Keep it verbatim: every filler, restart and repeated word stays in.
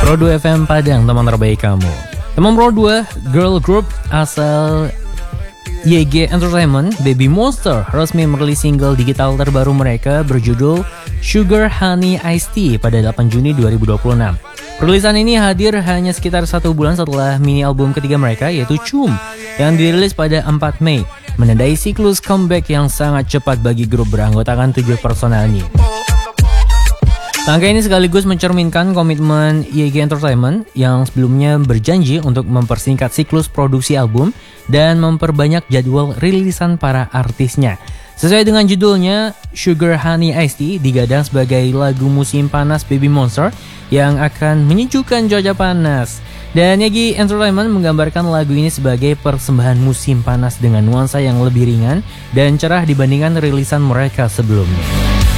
Pro dua F M Padang, teman terbaik kamu. Teman Pro dua, girl group asal Y G Entertainment, Baby Monster, resmi merilis single digital terbaru mereka berjudul Sugar Honey Iced Tea pada delapan Juni dua ribu dua puluh enam. Perilisan ini hadir hanya sekitar satu bulan setelah mini album ketiga mereka yaitu Cum yang dirilis pada empat Mei, menandai siklus comeback yang sangat cepat bagi grup beranggotakan tujuh personelnya. Langkah ini sekaligus mencerminkan komitmen Y G Entertainment yang sebelumnya berjanji untuk mempersingkat siklus produksi album dan memperbanyak jadwal rilisan para artisnya. Sesuai dengan judulnya, Sugar Honey Iced Tea digadang sebagai lagu musim panas Baby Monster yang akan menyejukkan cuaca panas. Dan Y G Entertainment menggambarkan lagu ini sebagai persembahan musim panas dengan nuansa yang lebih ringan dan cerah dibandingkan rilisan mereka sebelumnya.